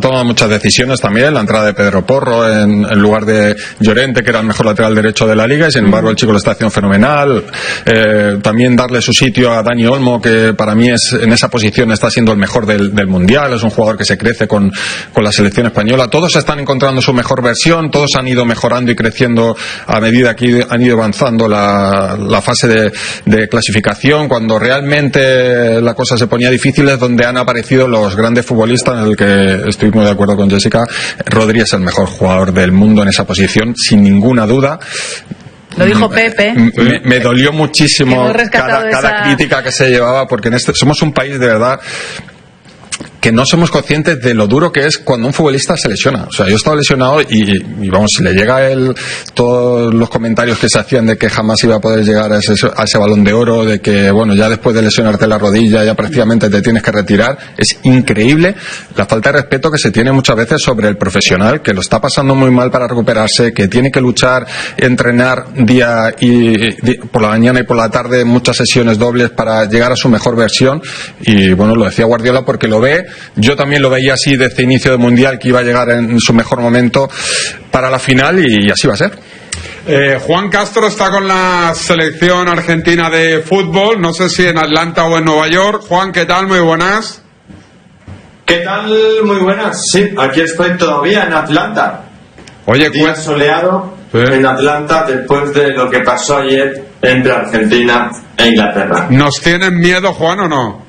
tomado muchas decisiones también, la entrada de Pedro Porro en lugar de Llorente, que era el mejor lateral derecho de la liga, y sin embargo el chico lo está haciendo fenomenal. También darle su sitio a Dani Olmo, que para mí en esa posición está siendo el mejor del mundial, es un jugador que se crece con la selección española. Todos están encontrando su mejor versión, todos han ido mejorando y creciendo a medida que han ido avanzando la fase de clasificación. Cuando realmente la cosa se ponía difícil es donde han aparecido los grandes futbolistas, en el que estoy muy de acuerdo con Jessica. Rodri es el mejor jugador del mundo en esa posición, sin ninguna duda. Lo dijo Pepe. Me dolió muchísimo cada crítica que se llevaba, porque somos un país de verdad que no somos conscientes de lo duro que es cuando un futbolista se lesiona. O sea, yo he estado lesionado y vamos, si le llega todos los comentarios que se hacían de que jamás iba a poder llegar a ese Balón de Oro, de que, bueno, ya después de lesionarte la rodilla ya prácticamente te tienes que retirar. Es increíble la falta de respeto que se tiene muchas veces sobre el profesional, que lo está pasando muy mal para recuperarse, que tiene que luchar, entrenar por la mañana y por la tarde, muchas sesiones dobles para llegar a su mejor versión. Y bueno, lo decía Guardiola porque lo ve. Yo también lo veía así desde inicio del Mundial, que iba a llegar en su mejor momento para la final, y así va a ser. Juan Castro está con la selección argentina de fútbol, no sé si en Atlanta o en Nueva York. Juan, ¿qué tal? Muy buenas. ¿Qué tal? Muy buenas. Sí, aquí estoy todavía en Atlanta. Oye, día soleado en Atlanta después de lo que pasó ayer entre Argentina e Inglaterra. ¿Nos tienen miedo, Juan, o no?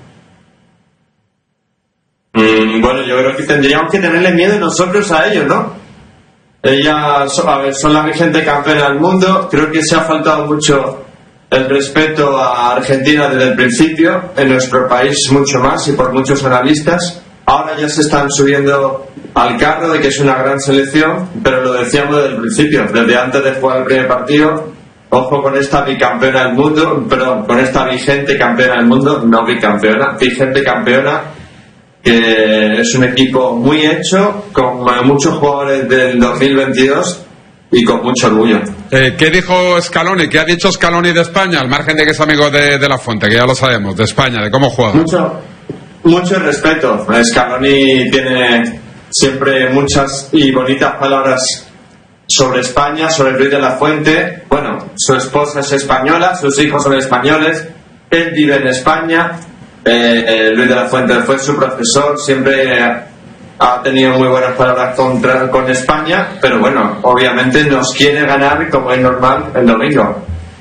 Bueno, yo creo que tendríamos que tenerle miedo nosotros a ellos, ¿no? Ellas, son la vigente campeona del mundo. Creo que se ha faltado mucho el respeto a Argentina desde el principio, en nuestro país mucho más y por muchos analistas. Ahora ya se están subiendo al carro de que es una gran selección, pero lo decíamos desde el principio, desde antes de jugar el primer partido. Ojo con esta bicampeona del mundo, perdón, con esta vigente campeona del mundo, no bicampeona, vigente campeona, que es un equipo muy hecho, con muchos jugadores del 2022 y con mucho orgullo. ¿Qué dijo Scaloni? ¿Qué ha dicho Scaloni de España? Al margen de que es amigo de La Fuente, que ya lo sabemos, de España, de cómo juega. Mucho respeto. Scaloni tiene siempre muchas y bonitas palabras sobre España, sobre Luis de la Fuente. Bueno, su esposa es española, sus hijos son españoles, él vive en España. Luis de la Fuente fue su profesor, siempre ha tenido muy buenas palabras con España, pero bueno, obviamente nos quiere ganar, como es normal, el domingo.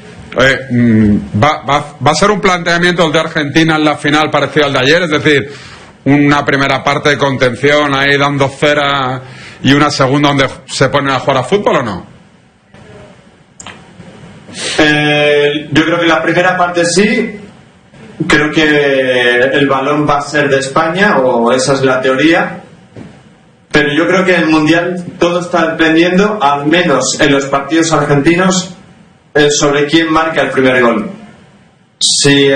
¿Va a ser un planteamiento el de Argentina en la final parecido al de ayer? Es decir, una primera parte de contención ahí dando cera y una segunda donde se ponen a jugar a fútbol, ¿o no? Yo creo que la primera parte sí. Creo que el balón va a ser de España, o esa es la teoría, pero yo creo que en el Mundial todo está dependiendo, al menos en los partidos argentinos, sobre quién marca el primer gol. Si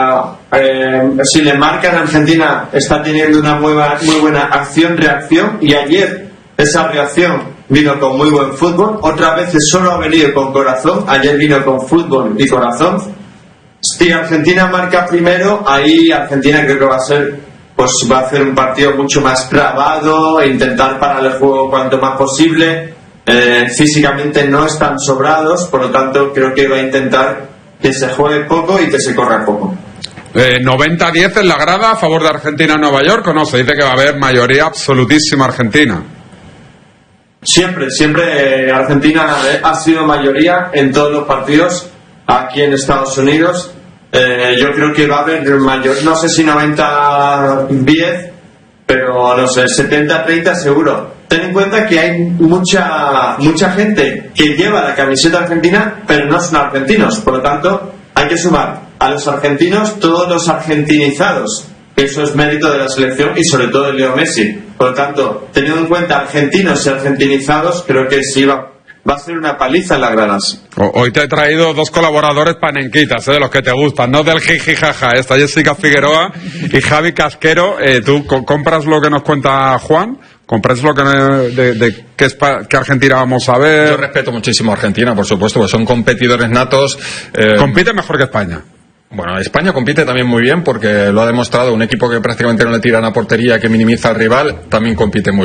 le marcan, Argentina está teniendo una muy buena acción-reacción, y ayer esa reacción vino con muy buen fútbol. Otras veces solo ha venido con corazón, ayer vino con fútbol y corazón. Si Argentina marca primero, ahí Argentina creo que va a hacer un partido mucho más trabado e intentar parar el juego cuanto más posible. Físicamente no están sobrados, por lo tanto creo que va a intentar que se juegue poco y que se corra poco. 90-10 en la grada a favor de Argentina en Nueva York, ¿o no? Se dice que va a haber mayoría absolutísima argentina. Siempre Argentina ha sido mayoría en todos los partidos aquí en Estados Unidos. Yo creo que va a haber mayor, no sé si 90-10, pero no sé, 70-30 seguro. Ten en cuenta que hay mucha gente que lleva la camiseta argentina, pero no son argentinos. Por lo tanto, hay que sumar a los argentinos todos los argentinizados. Eso es mérito de la selección y sobre todo de Leo Messi. Por lo tanto, teniendo en cuenta argentinos y argentinizados, creo que sí va a ser una paliza en las gradas. Hoy te he traído dos colaboradores panenquitas, de los que te gustan, no del jijijaja. Esta Jessica Figueroa y Javi Casquero. ¿Tú compras lo que nos cuenta Juan? ¿Compras lo que qué Argentina vamos a ver? Yo respeto muchísimo a Argentina, por supuesto, porque son competidores natos. ¿Compite mejor que España? Bueno, España compite también muy bien, porque lo ha demostrado. Un equipo que prácticamente no le tiran a portería, que minimiza al rival, también compite muy bien.